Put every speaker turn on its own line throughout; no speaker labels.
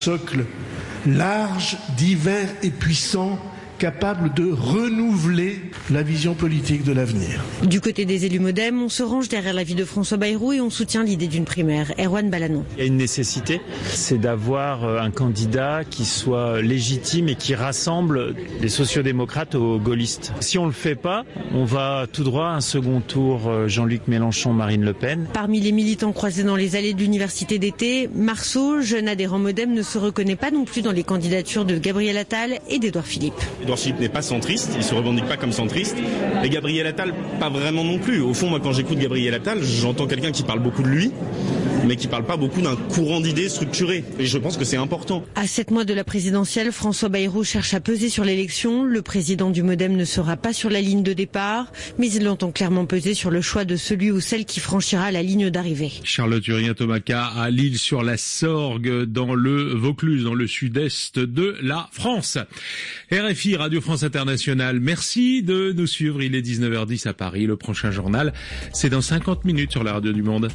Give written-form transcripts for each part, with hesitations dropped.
Socle large, divers et puissant, capable de renouveler la vision politique de l'avenir.
Du côté des élus MoDem, on se range derrière l'avis de François Bayrou et on soutient l'idée d'une primaire. Erwan Balanon.
Il y a une nécessité, c'est d'avoir un candidat qui soit légitime et qui rassemble les sociodémocrates aux gaullistes. Si on le fait pas, on va tout droit à un second tour Jean-Luc Mélenchon, Marine Le Pen.
Parmi les militants croisés dans les allées de l'université d'été, Marceau, jeune adhérent MoDem, ne se reconnaît pas non plus dans les candidatures de Gabriel Attal et d'Édouard Philippe.
Édouard Philippe n'est pas centriste, il se revendique pas comme centriste, et Gabriel Attal pas vraiment non plus. Au fond, moi quand j'écoute Gabriel Attal, j'entends quelqu'un qui parle beaucoup de lui, mais qui parle pas beaucoup d'un courant d'idées structuré. Et je pense que c'est important.
À 7 mois de la présidentielle, François Bayrou cherche à peser sur l'élection. Le président du MoDem ne sera pas sur la ligne de départ, mais il entend clairement peser sur le choix de celui ou celle qui franchira la ligne d'arrivée.
Charlotte Urien-Tomaca à Lille-sur-la-Sorgue, dans le Vaucluse, dans le sud-est de la France. RFI, Radio France Internationale, merci de nous suivre. Il est 19h10 à Paris. Le prochain journal, c'est dans 50 minutes sur la Radio du Monde.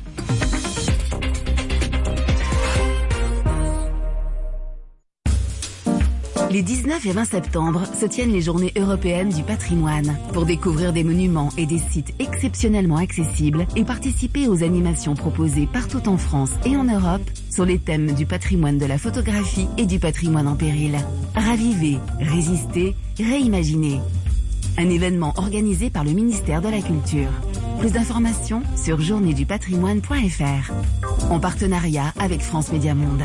Les 19 et 20 septembre se tiennent les Journées européennes du patrimoine. Pour découvrir des monuments et des sites exceptionnellement accessibles et participer aux animations proposées partout en France et en Europe sur les thèmes du patrimoine de la photographie et du patrimoine en péril. Ravivez, résistez, réimaginez. Un événement organisé par le ministère de la Culture. Plus d'informations sur journéedupatrimoine.fr. En partenariat avec France Média Monde.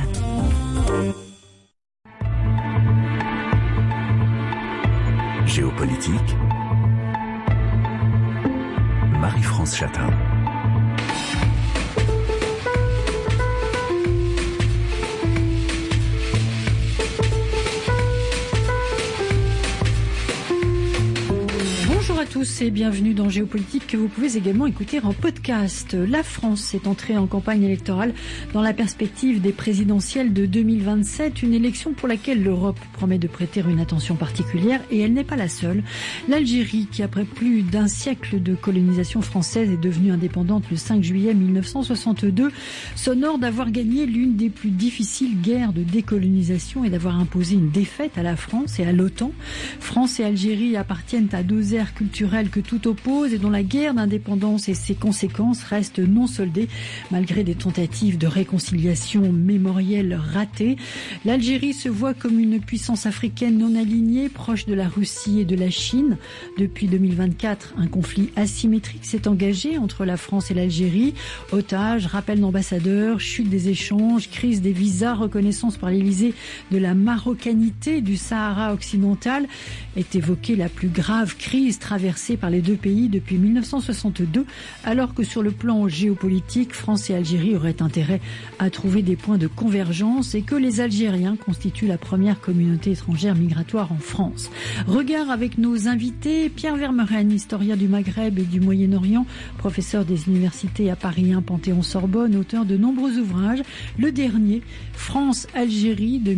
Géopolitique, Marie-France Chatin.
Bonjour à tous et bienvenue dans Géopolitique que vous pouvez également écouter en podcast. La France est entrée en campagne électorale dans la perspective des présidentielles de 2027, une élection pour laquelle l'Europe promet de prêter une attention particulière et elle n'est pas la seule. L'Algérie, qui après plus d'un siècle de colonisation française est devenue indépendante le 5 juillet 1962, s'honore d'avoir gagné l'une des plus difficiles guerres de décolonisation et d'avoir imposé une défaite à la France et à l'OTAN. France et Algérie appartiennent à deux ères culturelles que tout oppose et dont la guerre d'indépendance et ses conséquences restent non soldées malgré des tentatives de réconciliation mémorielle ratées. L'Algérie se voit comme une puissance africaine non alignée, proche de la Russie et de la Chine. Depuis 2024, un conflit asymétrique s'est engagé entre la France et l'Algérie. Otages, rappel d'ambassadeurs, chute des échanges, crise des visas, reconnaissance par l'Élysée de la marocanité du Sahara occidental est évoquée la plus grave crise traversée par les deux pays depuis 1962, alors que sur le plan géopolitique, France et Algérie auraient intérêt à trouver des points de convergence et que les Algériens constituent la première communauté étrangère migratoire en France. Regard avec nos invités, Pierre Vermeuren, historien du Maghreb et du Moyen-Orient, professeur des universités à Paris 1, Panthéon-Sorbonne, auteur de nombreux ouvrages. Le dernier, France-Algérie de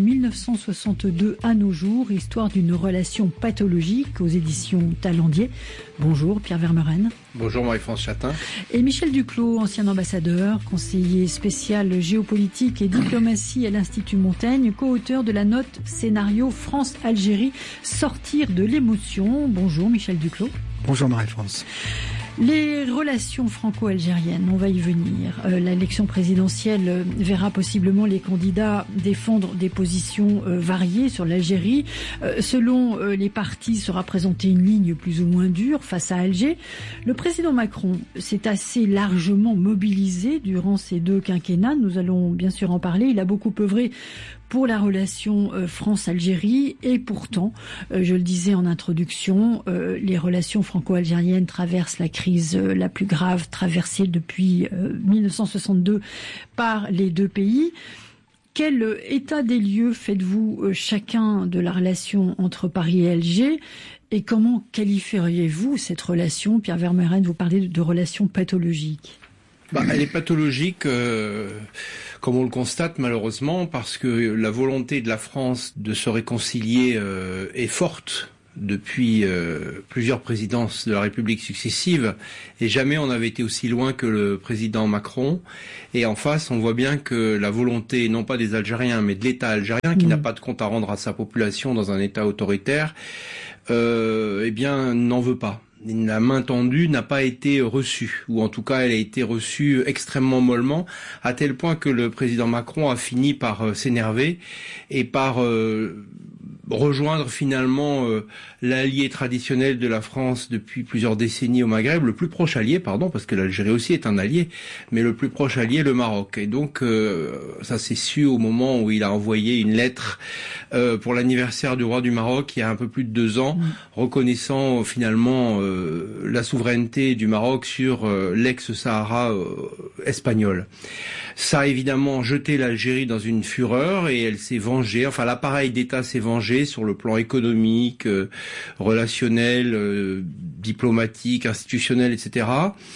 1962 à nos jours, histoire d'une relation pathologique aux éditions Talendier. Bonjour Pierre Vermeuren.
Bonjour Marie-France Chatin.
Et Michel Duclos, ancien ambassadeur, conseiller spécial géopolitique et diplomatie à l'Institut Montaigne, co-auteur de la note scénario France-Algérie, sortir de l'émotion. Bonjour Michel Duclos.
Bonjour Marie-France.
Les relations franco-algériennes, on va y venir. L'élection présidentielle verra possiblement les candidats défendre des positions variées sur l'Algérie. Selon les partis, sera présentée une ligne plus ou moins dure face à Alger. Le président Macron s'est assez largement mobilisé durant ces deux quinquennats. Nous allons bien sûr en parler. Il a beaucoup œuvré pour la relation France-Algérie et pourtant, je le disais en introduction, les relations franco-algériennes traversent la crise la plus grave traversée depuis 1962 par les deux pays. Quel état des lieux faites-vous chacun de la relation entre Paris et Alger et comment qualifieriez-vous cette relation? Pierre Vermeuren, vous parlez de relation pathologique.
Elle est pathologique, comme on le constate malheureusement, parce que la volonté de la France de se réconcilier est forte depuis plusieurs présidences de la République successives, et jamais on n'avait été aussi loin que le président Macron. Et en face, on voit bien que la volonté, non pas des Algériens, mais de l'État algérien, qui n'a pas de compte à rendre à sa population dans un État autoritaire, eh bien, n'en veut pas. La main tendue n'a pas été reçue, ou en tout cas elle a été reçue extrêmement mollement, à tel point que le président Macron a fini par s'énerver et par rejoindre finalement l'allié traditionnel de la France depuis plusieurs décennies au Maghreb, le plus proche allié, parce que l'Algérie aussi est un allié, mais le plus proche allié, le Maroc. Et donc ça s'est su au moment où il a envoyé une lettre pour l'anniversaire du roi du Maroc il y a un peu plus de 2 ans, reconnaissant finalement la souveraineté du Maroc sur l'ex-Sahara espagnol. Ça a évidemment jeté l'Algérie dans une fureur et elle s'est vengée, enfin l'appareil d'État s'est vengé sur le plan économique, relationnel, diplomatique, institutionnel, etc.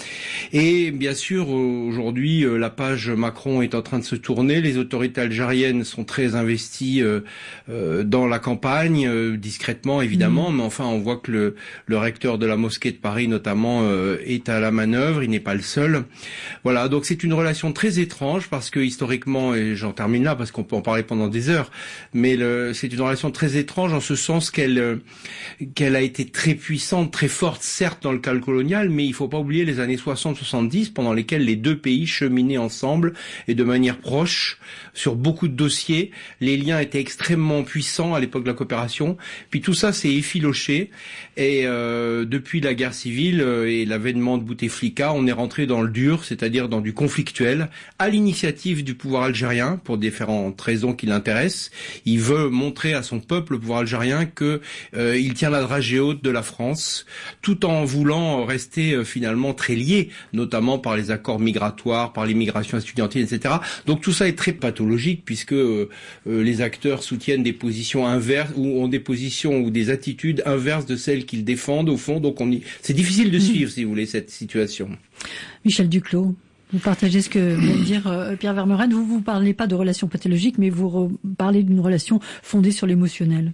Et bien sûr, aujourd'hui, la page Macron est en train de se tourner. Les autorités algériennes sont très investies dans la campagne, discrètement évidemment, mais enfin on voit que le recteur de la mosquée de Paris notamment est à la manœuvre, il n'est pas le seul. Voilà, donc c'est une relation très étrange parce que historiquement, et j'en termine là parce qu'on peut en parler pendant des heures, mais c'est une relation très étrange en ce sens qu'elle a été très puissante, très forte, certes dans le cadre colonial, mais il faut pas oublier les années 60-70 pendant lesquelles les deux pays cheminaient ensemble et de manière proche sur beaucoup de dossiers. Les liens étaient extrêmement puissants à l'époque de la coopération. Puis tout ça s'est effiloché et depuis la guerre civile et l'avènement de Bouteflika, on est rentré dans le dur, c'est-à-dire dans du conflictuel, à l'initiative du pouvoir algérien pour différentes raisons qui l'intéressent. Il veut montrer à son peuple, le pouvoir algérien, que il tient la dragée haute de la France, tout en voulant rester finalement très lié, notamment par les accords migratoires, par l'immigration estudiantine, etc. Donc tout ça est très pathologique puisque les acteurs soutiennent des positions inverses ou ont des positions ou des attitudes inverses de celles qu'ils défendent au fond. Donc c'est difficile de suivre, si vous voulez, cette situation.
Michel Duclos. Vous partagez ce que vient de dire Pierre Vermeuren. Vous parlez pas de relation pathologique, mais vous parlez d'une relation fondée sur l'émotionnel.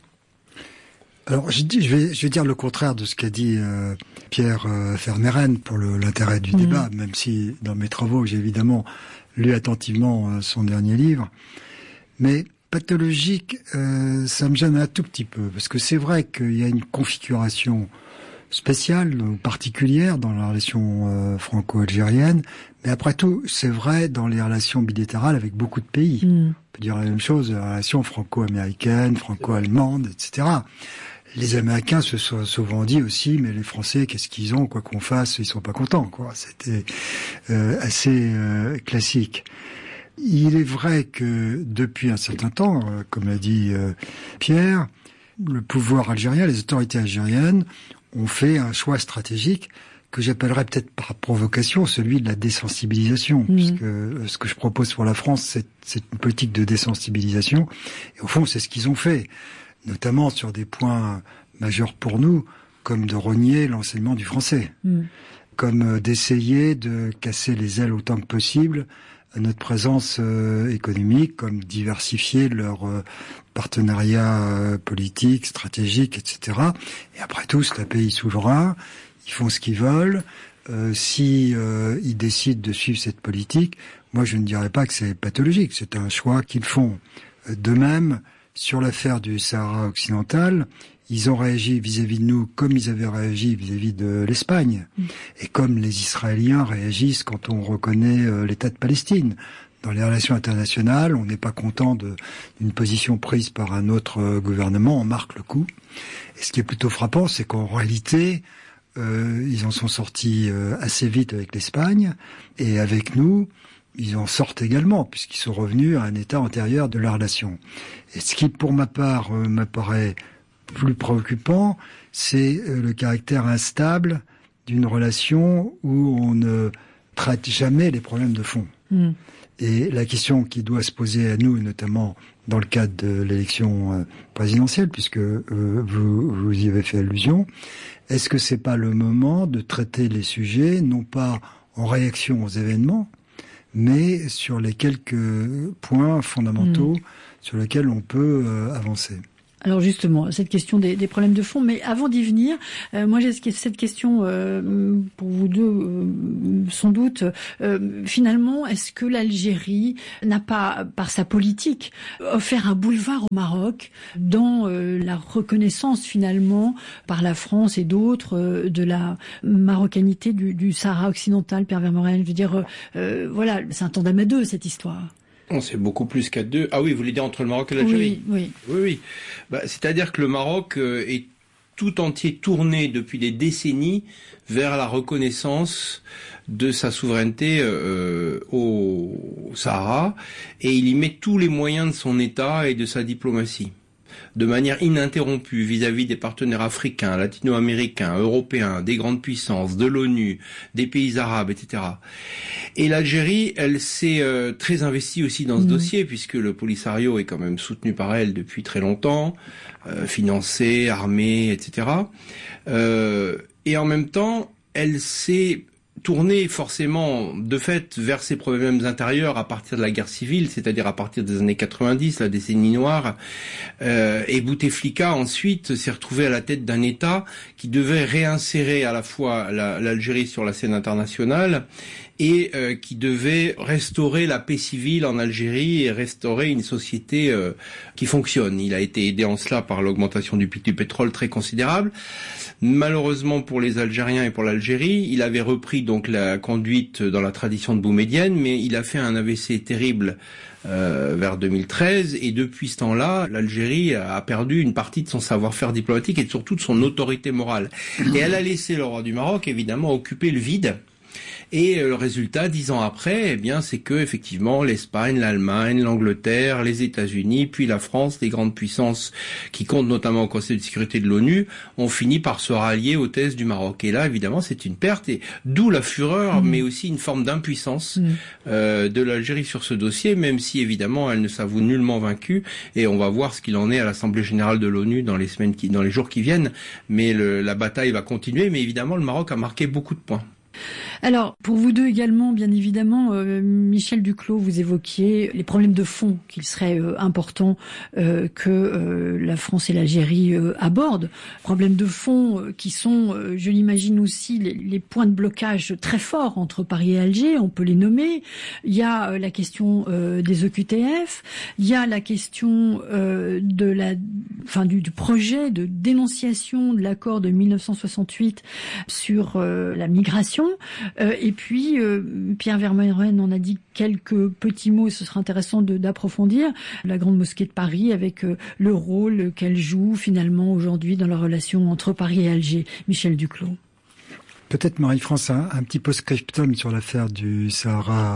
Alors, je vais dire le contraire de ce qu'a dit Pierre Vermeuren pour l'intérêt du débat, même si dans mes travaux, j'ai évidemment lu attentivement son dernier livre. Mais pathologique, ça me gêne un tout petit peu, parce que c'est vrai qu'il y a une configuration spéciale ou particulière dans la relation franco-algérienne, mais après tout, c'est vrai dans les relations bilatérales avec beaucoup de pays. On peut dire la même chose, les relations franco-américaines, franco-allemandes, etc. Les Américains se sont souvent dit aussi, mais les Français, qu'est-ce qu'ils ont, quoi qu'on fasse, ils sont pas contents, quoi. C'était assez classique. Il est vrai que depuis un certain temps, comme l'a dit Pierre, le pouvoir algérien, les autorités algériennes ont fait un choix stratégique que j'appellerais peut-être par provocation celui de la désensibilisation, puisque ce que je propose pour la France, c'est une politique de désensibilisation. Et au fond, c'est ce qu'ils ont fait, notamment sur des points majeurs pour nous, comme de renier l'enseignement du français, comme d'essayer de casser les ailes autant que possible à notre présence économique, comme diversifier leur partenariat politique, stratégique, etc. Et après tout, c'est un pays souverain, ils font ce qu'ils veulent. Si ils décident de suivre cette politique, moi je ne dirais pas que c'est pathologique, c'est un choix qu'ils font. De même, sur l'affaire du Sahara occidental, ils ont réagi vis-à-vis de nous comme ils avaient réagi vis-à-vis de l'Espagne. Et comme les Israéliens réagissent quand on reconnaît l'État de Palestine. Dans les relations internationales, on n'est pas content d'une position prise par un autre gouvernement, on marque le coup. Et ce qui est plutôt frappant, c'est qu'en réalité, ils en sont sortis assez vite avec l'Espagne, et avec nous, ils en sortent également, puisqu'ils sont revenus à un état antérieur de la relation. Et ce qui, pour ma part, m'apparaît plus préoccupant, c'est le caractère instable d'une relation où on ne traite jamais les problèmes de fond. Et la question qui doit se poser à nous, notamment dans le cadre de l'élection présidentielle, puisque vous y avez fait allusion, est-ce que c'est pas le moment de traiter les sujets, non pas en réaction aux événements, mais sur les quelques points fondamentaux sur lesquels on peut avancer?
Alors justement, cette question des problèmes de fond, mais avant d'y venir, moi j'ai cette question pour vous deux, sans doute, finalement, est-ce que l'Algérie n'a pas, par sa politique, offert un boulevard au Maroc dans la reconnaissance finalement par la France et d'autres de la marocanité du Sahara occidental, Pierre Vermeuren? Je veux dire, voilà, c'est un tandem à deux cette histoire.
C'est beaucoup plus qu'à deux. Ah oui, vous voulez dire entre le Maroc et l'Algérie? Oui. C'est-à-dire que le Maroc est tout entier tourné depuis des décennies vers la reconnaissance de sa souveraineté au Sahara, et il y met tous les moyens de son État et de sa diplomatie, de manière ininterrompue vis-à-vis des partenaires africains, latino-américains, européens, des grandes puissances, de l'ONU, des pays arabes, etc. Et l'Algérie, elle s'est très investie aussi dans ce dossier, puisque le Polisario est quand même soutenu par elle depuis très longtemps, financé, armé, etc. Et en même temps, elle s'est tournée forcément de fait vers ses problèmes intérieurs à partir de la guerre civile, c'est-à-dire à partir des années 90, la décennie noire, et Bouteflika ensuite s'est retrouvé à la tête d'un État qui devait réinsérer à la fois l'Algérie sur la scène internationale et qui devait restaurer la paix civile en Algérie et restaurer une société qui fonctionne. Il a été aidé en cela par l'augmentation du pétrole très considérable. Malheureusement pour les Algériens et pour l'Algérie, il avait repris donc la conduite dans la tradition de Boumedienne, mais il a fait un AVC terrible vers 2013, et depuis ce temps-là, l'Algérie a perdu une partie de son savoir-faire diplomatique et surtout de son autorité morale. Et elle a laissé le roi du Maroc, évidemment, occuper le vide. Et le résultat, 10 ans après, eh bien, c'est que effectivement, l'Espagne, l'Allemagne, l'Angleterre, les États-Unis, puis la France, les grandes puissances qui comptent notamment au Conseil de sécurité de l'ONU, ont fini par se rallier aux thèses du Maroc. Et là, évidemment, c'est une perte, et d'où la fureur, mais aussi une forme d'impuissance de l'Algérie sur ce dossier, même si évidemment, elle ne s'avoue nullement vaincue. Et on va voir ce qu'il en est à l'Assemblée générale de l'ONU dans les jours qui viennent. Mais la bataille va continuer. Mais évidemment, le Maroc a marqué beaucoup de points.
Alors, pour vous deux également, bien évidemment, Michel Duclos, vous évoquiez les problèmes de fond qu'il serait important que la France et l'Algérie abordent. Problèmes de fond qui sont, je l'imagine aussi, les points de blocage très forts entre Paris et Alger, on peut les nommer. Il y a la question des OQTF, il y a la question du projet de dénonciation de l'accord de 1968 sur la migration. Et puis, Pierre Vermeuren en a dit quelques petits mots, et ce sera intéressant d'approfondir. La Grande Mosquée de Paris, avec le rôle qu'elle joue finalement aujourd'hui dans la relation entre Paris et Alger. Michel Duclos.
Peut-être, Marie-France, un petit post-scriptum sur l'affaire du Sahara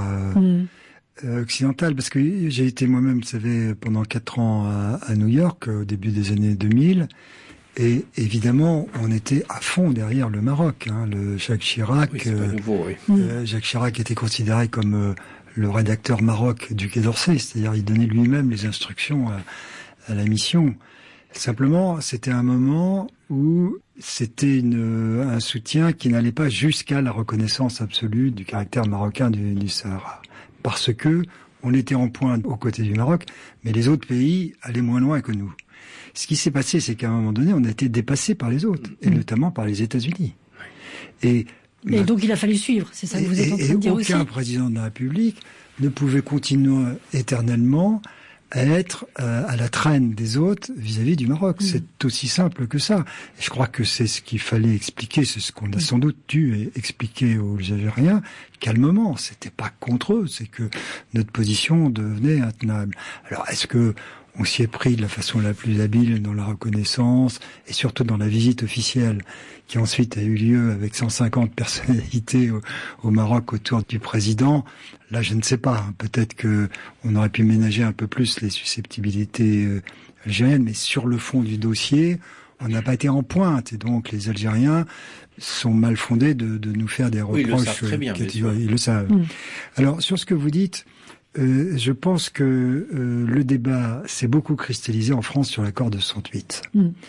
occidental, parce que j'ai été moi-même, vous savez, pendant 4 ans à New York, au début des années 2000. Et évidemment, on était à fond derrière le Maroc. Jacques Chirac,
oui, c'est pas nouveau, oui.
Jacques Chirac était considéré comme le rédacteur Maroc du Quai d'Orsay, c'est-à-dire il donnait lui-même les instructions à la mission. Simplement, c'était un moment où c'était un soutien qui n'allait pas jusqu'à la reconnaissance absolue du caractère marocain du Sahara, parce que on était en pointe aux côtés du Maroc, mais les autres pays allaient moins loin que nous. Ce qui s'est passé, c'est qu'à un moment donné, on a été dépassé par les autres, et notamment par les États-Unis. Et
donc il a fallu suivre, c'est ça que vous êtes en train de dire aussi.
Aucun président de la République ne pouvait continuer éternellement à être à la traîne des autres vis-à-vis du Maroc. C'est aussi simple que ça. Et je crois que c'est ce qu'il fallait expliquer, c'est ce qu'on a sans doute dû expliquer aux Algériens calmement. C'était pas contre eux, c'est que notre position devenait intenable. Alors est-ce que on s'y est pris de la façon la plus habile dans la reconnaissance et surtout dans la visite officielle qui ensuite a eu lieu avec 150 personnalités au Maroc autour du président. Là, je ne sais pas. Peut-être que on aurait pu ménager un peu plus les susceptibilités algériennes, mais sur le fond du dossier, on n'a pas été en pointe. Et donc, les Algériens sont mal fondés de nous faire des reproches.
Oui, ils le savent très bien.
Ils le savent. Alors, sur ce que vous dites, je pense que le débat s'est beaucoup cristallisé en France sur l'accord de 68.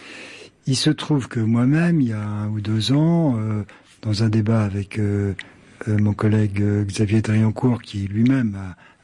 Il se trouve que moi-même, il y a 1 ou 2 ans, dans un débat avec mon collègue Xavier Driancourt, qui lui-même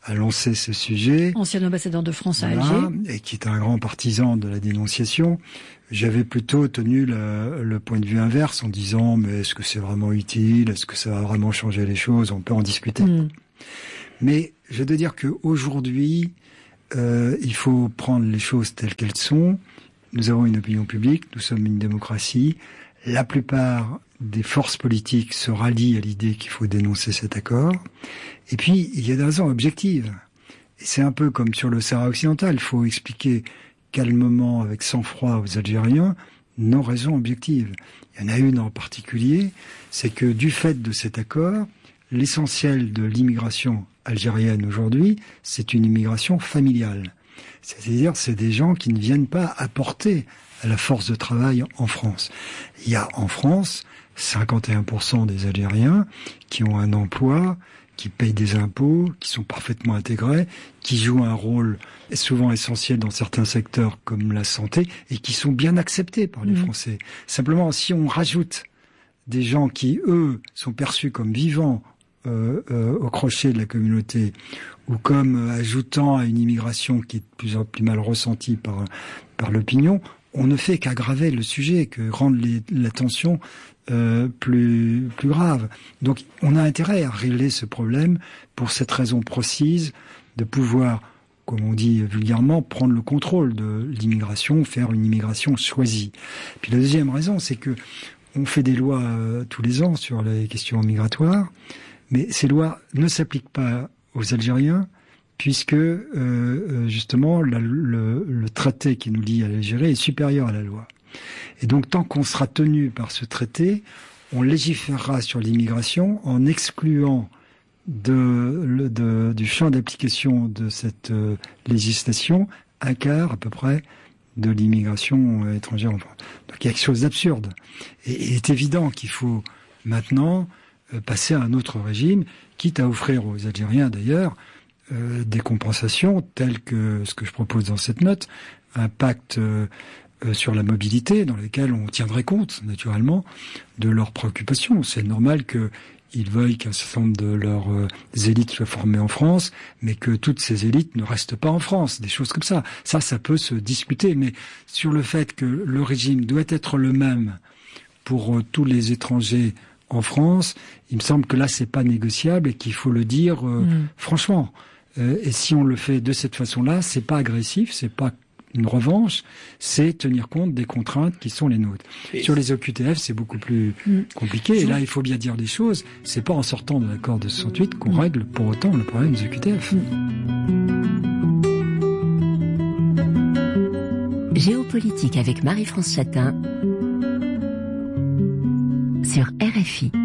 a lancé ce sujet.
Ancien ambassadeur de France à
voilà,
Alger.
Et qui est un grand partisan de la dénonciation. J'avais plutôt tenu le point de vue inverse en disant mais est-ce que c'est vraiment utile? Est-ce que ça va vraiment changer les choses? On peut en discuter. Mais je dois dire qu'aujourd'hui, il faut prendre les choses telles qu'elles sont. Nous avons une opinion publique, nous sommes une démocratie. La plupart des forces politiques se rallient à l'idée qu'il faut dénoncer cet accord. Et puis, il y a des raisons objectives. Et c'est un peu comme sur le Sahara occidental. Il faut expliquer calmement, avec sang-froid aux Algériens, nos raisons objectives. Il y en a une en particulier, c'est que du fait de cet accord, l'essentiel de l'immigration algérienne aujourd'hui, c'est une immigration familiale. C'est-à-dire, c'est des gens qui ne viennent pas apporter à la force de travail en France. Il y a en France 51% des Algériens qui ont un emploi, qui payent des impôts, qui sont parfaitement intégrés, qui jouent un rôle souvent essentiel dans certains secteurs comme la santé et qui sont bien acceptés par les Français. Simplement, si on rajoute des gens qui, eux, sont perçus comme vivants au crochet de la communauté ou comme ajoutant à une immigration qui est de plus en plus mal ressentie par l'opinion, on ne fait qu'aggraver le sujet, que rendre la tension plus grave. Donc on a intérêt à régler ce problème pour cette raison précise de pouvoir, comme on dit vulgairement, prendre le contrôle de l'immigration, faire une immigration choisie. Puis la deuxième raison, c'est que on fait des lois tous les ans sur les questions migratoires, mais ces lois ne s'appliquent pas aux Algériens, puisque justement le traité qui nous lie à l'Algérie est supérieur à la loi. Et donc tant qu'on sera tenu par ce traité, on légiférera sur l'immigration en excluant du champ d'application de cette législation un quart à peu près de l'immigration étrangère en France. Donc il y a quelque chose d'absurde. Et il est évident qu'il faut maintenant passer à un autre régime, quitte à offrir aux Algériens d'ailleurs des compensations telles que ce que je propose dans cette note, un pacte sur la mobilité dans lequel on tiendrait compte naturellement de leurs préoccupations. C'est normal qu'ils veuillent qu'un certain nombre de leurs élites soient formées en France, mais que toutes ces élites ne restent pas en France, des choses comme ça. Ça peut se discuter, mais sur le fait que le régime doit être le même pour tous les étrangers en France, il me semble que là c'est pas négociable et qu'il faut le dire franchement. Et si on le fait de cette façon-là, c'est pas agressif, c'est pas une revanche, c'est tenir compte des contraintes qui sont les nôtres. Sur les OQTF, c'est beaucoup plus compliqué. Et là, il faut bien dire des choses. C'est pas en sortant de l'accord de 68 qu'on règle pour autant le problème des OQTF.
Géopolitique avec Marie-France Chatin sur RFI.